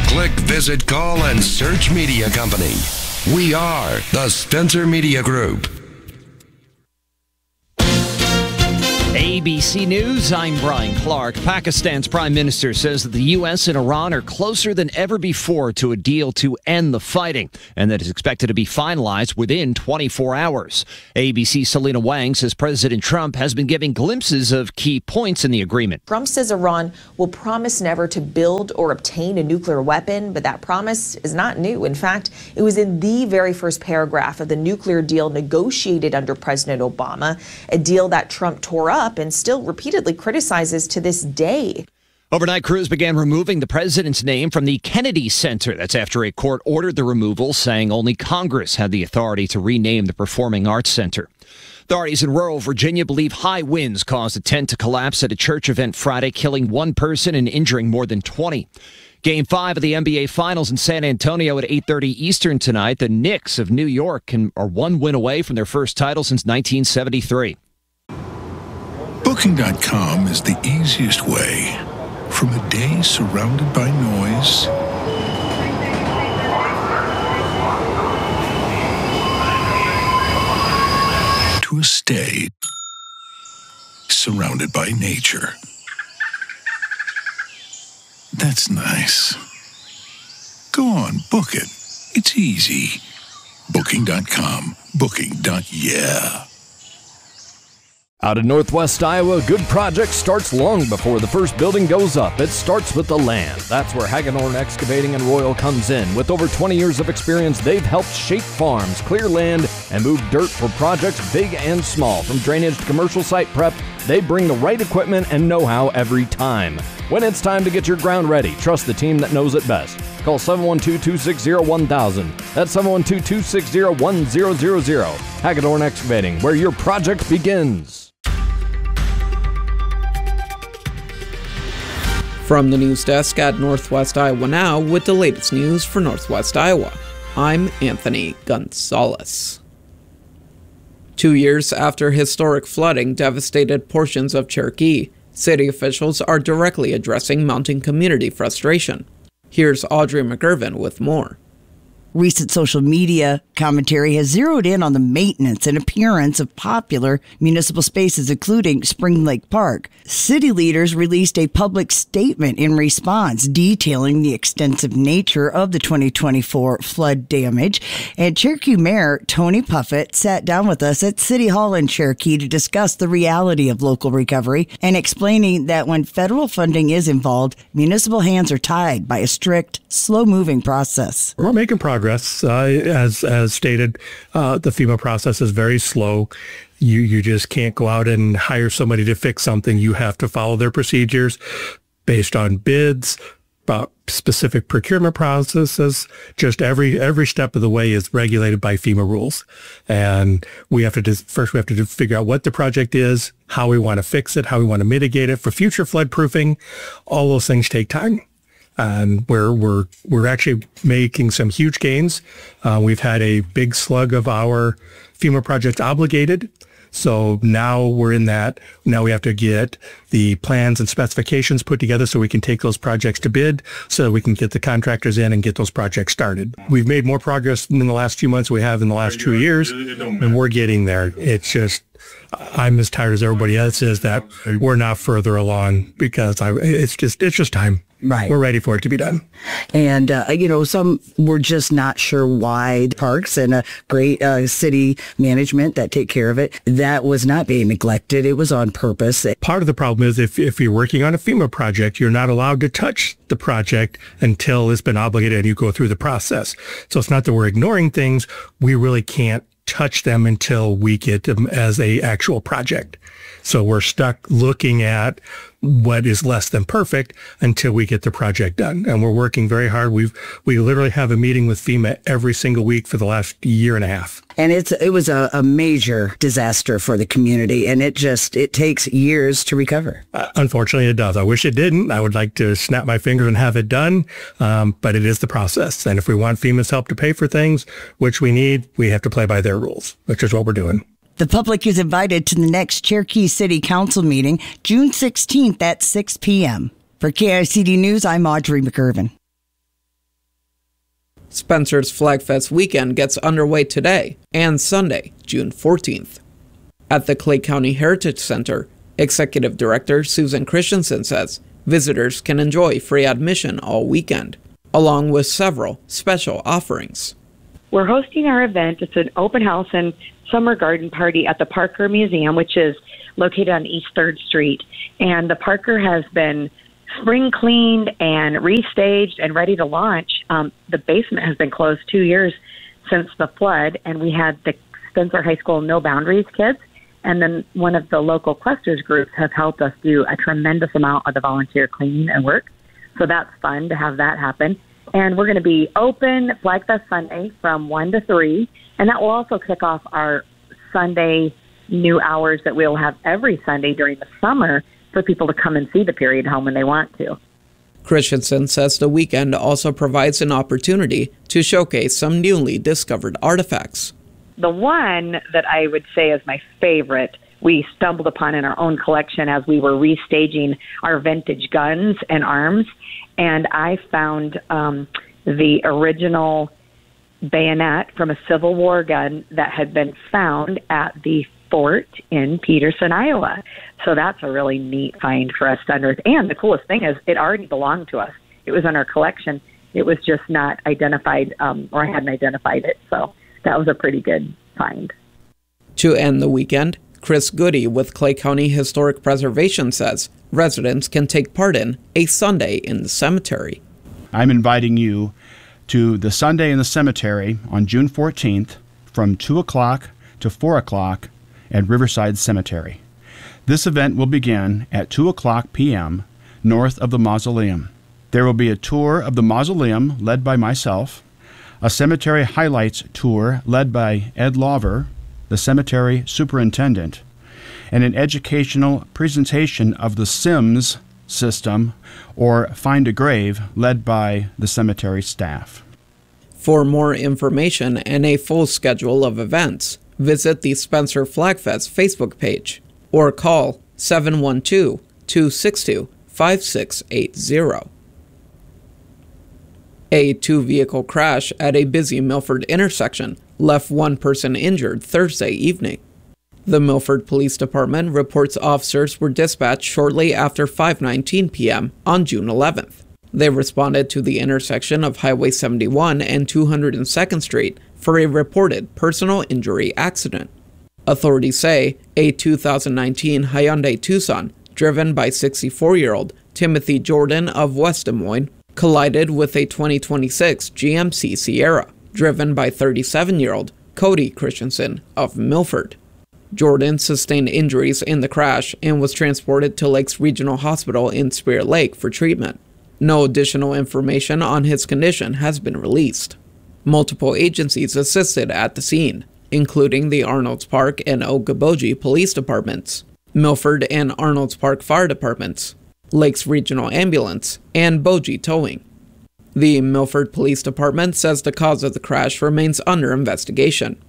Click, visit, call, and search Media Company. We are the Spencer Media Group. ABC News, I'm Brian Clark. Pakistan's prime minister says that the U.S. and Iran are closer than ever before to a deal to end the fighting, and that is expected to be finalized within 24 hours. ABC's Selena Wang says President Trump has been giving glimpses of key points in the agreement. Trump says Iran will promise never to build or obtain a nuclear weapon, but that promise is not new. In fact, it was in the very first paragraph of the nuclear deal negotiated under President Obama, a deal that Trump tore up and still repeatedly criticizes to this day. Overnight crews began removing the president's name from the Kennedy Center. That's after a court ordered the removal, saying only Congress had the authority to rename the Performing Arts Center. Authorities in rural Virginia believe high winds caused a tent to collapse at a church event Friday, killing one person and injuring more than 20. Game 5 of the NBA Finals in San Antonio at 8:30 Eastern tonight. The Knicks of New York are one win away from their first title since 1973. Booking.com is the easiest way from a day surrounded by noise to a stay surrounded by nature. That's nice. Go on, book it. It's easy. Booking.com. Booking.yeah. Out in Northwest Iowa, good project starts long before the first building goes up. It starts with the land. That's where Hagedorn Excavating and Royal comes in. With over 20 years of experience, they've helped shape farms, clear land, and move dirt for projects big and small. From drainage to commercial site prep, they bring the right equipment and know-how every time. When it's time to get your ground ready, trust the team that knows it best. Call 712-260-1000. That's 712-260-1000. Hagedorn Excavating, where your project begins. From the news desk at Northwest Iowa Now with the latest news for Northwest Iowa. I'm Anthony Gonzalez. 2 years after historic flooding devastated portions of Cherokee, city officials are directly addressing mounting community frustration. Here's Audrey McGurvin with more. Recent social media commentary has zeroed in on the maintenance and appearance of popular municipal spaces, including Spring Lake Park. City leaders released a public statement in response detailing the extensive nature of the 2024 flood damage. And Cherokee Mayor Tony Puffett sat down with us at City Hall in Cherokee to discuss the reality of local recovery and explaining that when federal funding is involved, municipal hands are tied by a strict, slow-moving process. We're making progress. As stated, the FEMA process is very slow. You just can't go out and hire somebody to fix something. You have to follow their procedures based on bids, specific procurement processes. Just every step of the way is regulated by FEMA rules. And we have to figure out what the project is, how we want to fix it, how we want to mitigate it for future flood proofing. All those things take time. And we're actually making some huge gains. We've had a big slug of our FEMA projects obligated. So now we're in that. Now we have to get the plans and specifications put together so we can take those projects to bid so that we can get the contractors in and get those projects started. We've made more progress in the last few months than we have in the last 2 years, and we're getting there. It's just, I'm as tired as everybody else is that we're not further along because it's just time. Right. We're ready for it to be done. And, some were just not sure why parks and a great city management that take care of it, that was not being neglected. It was on purpose. Part of the problem is if you're working on a FEMA project, you're not allowed to touch the project until it's been obligated and you go through the process. So it's not that we're ignoring things. We really can't touch them until we get them as a actual project. So we're stuck looking at what is less than perfect until we get the project done. And we're working very hard. We literally have a meeting with FEMA every single week for the last year and a half. And it was a major disaster for the community, and it takes years to recover. Unfortunately, it does. I wish it didn't. I would like to snap my fingers and have it done, but it is the process. And if we want FEMA's help to pay for things, which we need, we have to play by their rules, which is what we're doing. The public is invited to the next Cherokee City Council meeting, June 16th at 6 p.m. For KICD News, I'm Audrey McGurvin. Spencer's Flag Fest weekend gets underway today and Sunday, June 14th. At the Clay County Heritage Center, Executive Director Susan Christensen says visitors can enjoy free admission all weekend, along with several special offerings. We're hosting our event. It's an open house and summer garden party at the Parker Museum, which is located on East 3rd Street. And the Parker has been spring cleaned and restaged and ready to launch. The basement has been closed 2 years since the flood, and we had the Spencer High School No Boundaries kids, and then one of the local clusters groups have helped us do a tremendous amount of the volunteer cleaning and work. So that's fun to have that happen. And we're going to be open Flag Fest Sunday from 1 to 3, and that will also kick off our Sunday new hours that we'll have every Sunday during the summer for people to come and see the period home when they want to. Christensen says the weekend also provides an opportunity to showcase some newly discovered artifacts. The one that I would say is my favorite, we stumbled upon in our own collection as we were restaging our vintage guns and arms, and I found the original bayonet from a Civil War gun that had been found at the fort in Peterson, Iowa. So that's a really neat find for us to unearth. And the coolest thing is it already belonged to us. It was in our collection. It was just not identified, or I hadn't identified it. So that was a pretty good find. To end the weekend, Chris Goody with Clay County Historic Preservation says residents can take part in a Sunday in the cemetery. I'm inviting you to the Sunday in the cemetery on June 14th from 2 o'clock to 4 o'clock at Riverside Cemetery. This event will begin at 2 o'clock p.m. north of the mausoleum. There will be a tour of the mausoleum led by myself, a cemetery highlights tour led by Ed Lawver, the cemetery superintendent, and an educational presentation of the SIMS system, or Find a Grave, led by the cemetery staff. For more information and a full schedule of events, visit the Spencer Flag Fest Facebook page or call 712-262-5680. A two-vehicle crash at a busy Milford intersection left one person injured Thursday evening. The Milford Police Department reports officers were dispatched shortly after 5:19 p.m. on June 11th. They responded to the intersection of Highway 71 and 202nd Street for a reported personal injury accident. Authorities say a 2019 Hyundai Tucson, driven by 64-year-old Timothy Jordan of West Des Moines, collided with a 2026 GMC Sierra, driven by 37-year-old Cody Christensen of Milford. Jordan sustained injuries in the crash and was transported to Lakes Regional Hospital in Spirit Lake for treatment. No additional information on his condition has been released. Multiple agencies assisted at the scene, including the Arnolds Park and Okoboji Police Departments, Milford and Arnolds Park Fire Departments, Lakes Regional Ambulance, and Boji Towing. The Milford Police Department says the cause of the crash remains under investigation.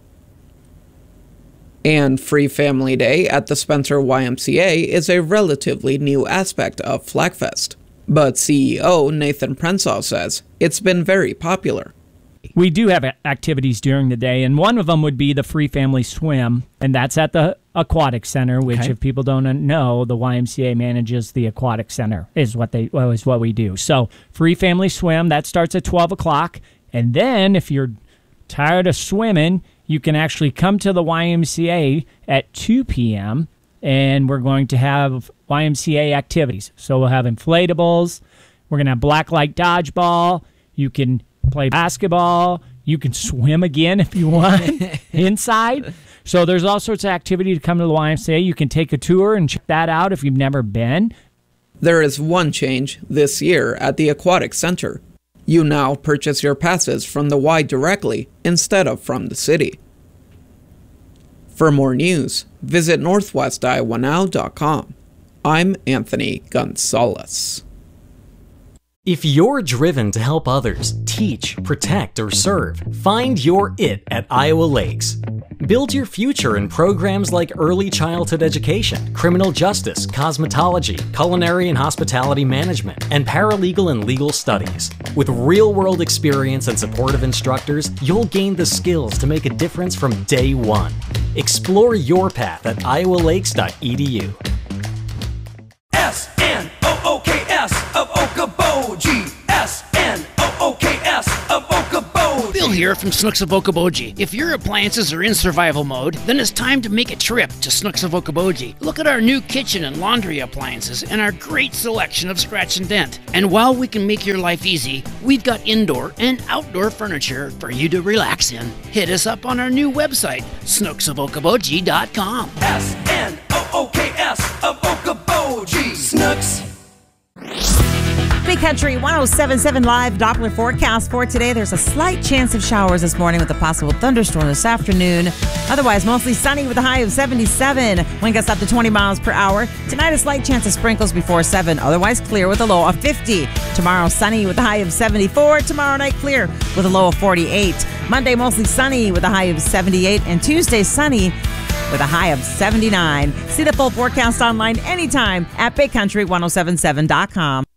And Free Family Day at the Spencer YMCA is a relatively new aspect of Flag Fest. But CEO Nathan Prensall says it's been very popular. We do have activities during the day, and one of them would be the Free Family Swim, and that's at the Aquatic Center, which, if people don't know, the YMCA manages the Aquatic Center, is what we do. So Free Family Swim, that starts at 12 o'clock, and then if you're tired of swimming, you can actually come to the YMCA at 2 p.m., and we're going to have YMCA activities. So we'll have inflatables, we're going to have blacklight dodgeball, you can play basketball, you can swim again if you want inside. So there's all sorts of activity to come to the YMCA. You can take a tour and check that out if you've never been. There is one change this year at the Aquatic Center. You now purchase your passes from the Y directly instead of from the city. For more news, visit northwestiowanow.com. I'm Anthony Gonzalez. If you're driven to help others, teach, protect, or serve, find your it at Iowa Lakes. Build your future in programs like early childhood education, criminal justice, cosmetology, culinary and hospitality management, and paralegal and legal studies. With real-world experience and supportive instructors, you'll gain the skills to make a difference from day one. Explore your path at iowalakes.edu. SNOOKS of Okoboji. SNOOKS of Okoboji. Bill here from Snooks of Okoboji. If your appliances are in survival mode, then it's time to make a trip to Snooks of Okoboji. Look at our new kitchen and laundry appliances and our great selection of scratch and dent. And while we can make your life easy, we've got indoor and outdoor furniture for you to relax in. Hit us up on our new website, SnooksofOkoboji.com. SNOOKS of Okoboji. Snooks. Big Country 107.7 live Doppler forecast for today. There's a slight chance of showers this morning with a possible thunderstorm this afternoon. Otherwise, mostly sunny with a high of 77. Wind gusts up to 20 miles per hour. Tonight, a slight chance of sprinkles before 7. Otherwise, clear with a low of 50. Tomorrow, sunny with a high of 74. Tomorrow night, clear with a low of 48. Monday, mostly sunny with a high of 78. And Tuesday, sunny with a high of 79. See the full forecast online anytime at BigCountry1077.com.